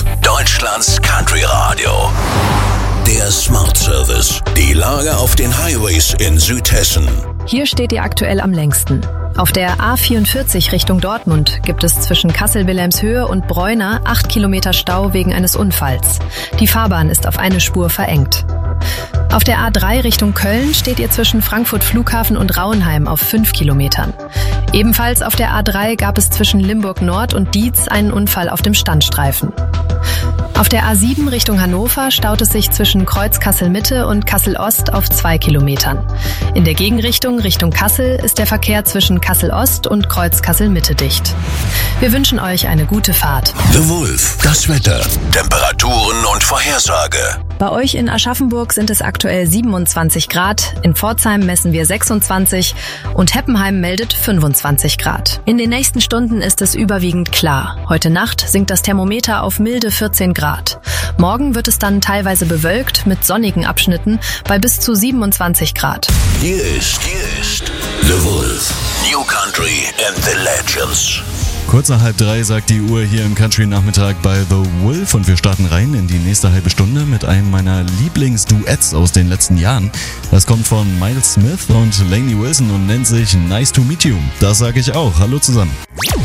Wolf, Deutschlands Country Radio. Der Smart Service. Die Lage auf den Highways in Südhessen. Hier steht ihr aktuell am längsten. Auf der A44 Richtung Dortmund gibt es zwischen Kassel-Wilhelmshöhe und Bräuna 8 Kilometer Stau wegen eines Unfalls. Die Fahrbahn ist auf eine Spur verengt. Auf der A3 Richtung Köln steht ihr zwischen Frankfurt Flughafen und Rauenheim auf 5 Kilometern. Ebenfalls auf der A3 gab es zwischen Limburg Nord und Dietz einen Unfall auf dem Standstreifen. Auf der A7 Richtung Hannover staut es sich zwischen Kreuz Kassel-Mitte und Kassel-Ost auf 2 Kilometern. In der Gegenrichtung Richtung Kassel ist der Verkehr zwischen Kassel-Ost und Kreuz Kassel-Mitte dicht. Wir wünschen euch eine gute Fahrt. The Wolf, das Wetter, Temperaturen und Vorhersage. Bei euch in Aschaffenburg sind es aktuell 27 Grad, in Pforzheim messen wir 26 und Heppenheim meldet 25 Grad. In den nächsten Stunden ist es überwiegend klar. Heute Nacht sinkt das Thermometer auf milde 14 Grad. Morgen wird es dann teilweise bewölkt mit sonnigen Abschnitten bei bis zu 27 Grad. Hier ist The Wolf, New Country and the Legends. Kurz nach 2:30 sagt die Uhr hier im Country-Nachmittag bei The Wolf und wir starten rein in die nächste halbe Stunde mit einem meiner Lieblingsduets aus den letzten Jahren. Das kommt von Miles Smith und Lainey Wilson und nennt sich Nice to Meet You. Das sage ich auch. Hallo zusammen.